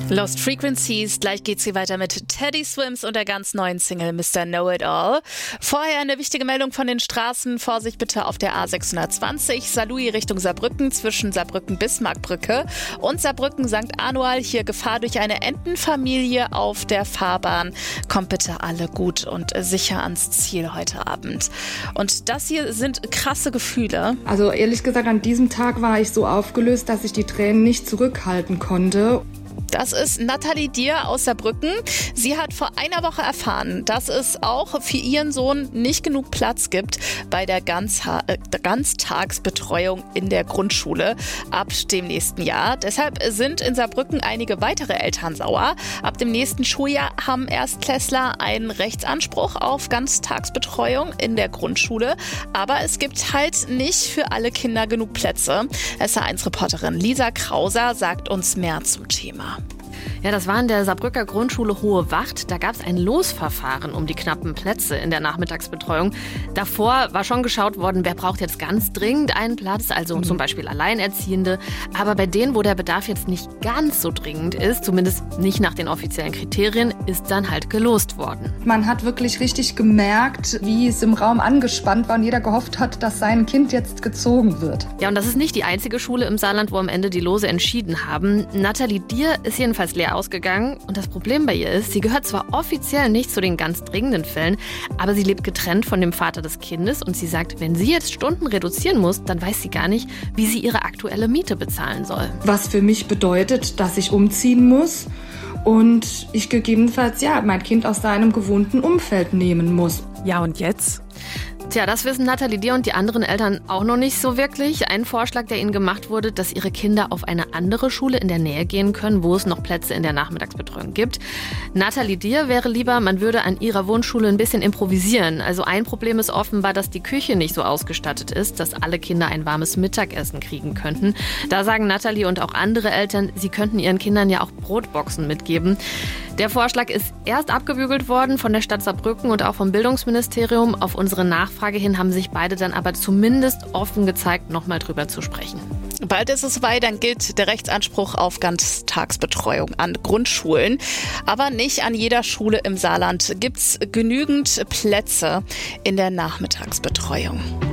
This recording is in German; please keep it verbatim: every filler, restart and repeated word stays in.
Lost Frequencies, gleich geht's hier weiter mit Teddy Swims und der ganz neuen Single Mister Know-It-All. Vorher eine wichtige Meldung von den Straßen. Vorsicht bitte auf der A sechshundertzwanzig, Saarlouis Richtung Saarbrücken zwischen Saarbrücken-Bismarckbrücke und Saarbrücken-Sankt Anual. Hier Gefahr durch eine Entenfamilie auf der Fahrbahn. Kommt bitte alle gut und sicher ans Ziel heute Abend. Und das hier sind krasse Gefühle. Also ehrlich gesagt, an diesem Tag war ich so aufgelöst, dass ich die Tränen nicht zurückhalten konnte. Das ist Nathalie Dier aus Saarbrücken. Sie hat vor einer Woche erfahren, dass es auch für ihren Sohn nicht genug Platz gibt bei der Ganzha- äh, Ganztagsbetreuung in der Grundschule ab dem nächsten Jahr. Deshalb sind in Saarbrücken einige weitere Eltern sauer. Ab dem nächsten Schuljahr haben Erstklässler einen Rechtsanspruch auf Ganztagsbetreuung in der Grundschule. Aber es gibt halt nicht für alle Kinder genug Plätze. S A eins Reporterin Lisa Krauser sagt uns mehr zum Thema. Ja, das war in der Saarbrücker Grundschule Hohe Wacht. Da gab es ein Losverfahren um die knappen Plätze in der Nachmittagsbetreuung. Davor war schon geschaut worden, wer braucht jetzt ganz dringend einen Platz, also mhm. zum Beispiel Alleinerziehende. Aber bei denen, wo der Bedarf jetzt nicht ganz so dringend ist, zumindest nicht nach den offiziellen Kriterien, ist dann halt gelost worden. Man hat wirklich richtig gemerkt, wie es im Raum angespannt war und jeder gehofft hat, dass sein Kind jetzt gezogen wird. Ja, und das ist nicht die einzige Schule im Saarland, wo am Ende die Lose entschieden haben. Nathalie Dier ist jedenfalls leer ausgegangen. Und das Problem bei ihr ist, sie gehört zwar offiziell nicht zu den ganz dringenden Fällen, aber sie lebt getrennt von dem Vater des Kindes und sie sagt, wenn sie jetzt Stunden reduzieren muss, dann weiß sie gar nicht, wie sie ihre aktuelle Miete bezahlen soll. Was für mich bedeutet, dass ich umziehen muss und ich gegebenenfalls ja mein Kind aus seinem gewohnten Umfeld nehmen muss. Ja, und jetzt? Tja, das wissen Nathalie Dier und die anderen Eltern auch noch nicht so wirklich. Ein Vorschlag, der ihnen gemacht wurde, dass ihre Kinder auf eine andere Schule in der Nähe gehen können, wo es noch Plätze in der Nachmittagsbetreuung gibt. Nathalie Dier wäre lieber, man würde an ihrer Wohnschule ein bisschen improvisieren. Also ein Problem ist offenbar, dass die Küche nicht so ausgestattet ist, dass alle Kinder ein warmes Mittagessen kriegen könnten. Da sagen Nathalie und auch andere Eltern, sie könnten ihren Kindern ja auch Brotboxen mitgeben. Der Vorschlag ist erst abgebügelt worden von der Stadt Saarbrücken und auch vom Bildungsministerium. Auf unsere Nachfrage hin haben sich beide dann aber zumindest offen gezeigt, nochmal drüber zu sprechen. Bald ist es soweit, dann gilt der Rechtsanspruch auf Ganztagsbetreuung an Grundschulen. Aber nicht an jeder Schule im Saarland gibt es genügend Plätze in der Nachmittagsbetreuung.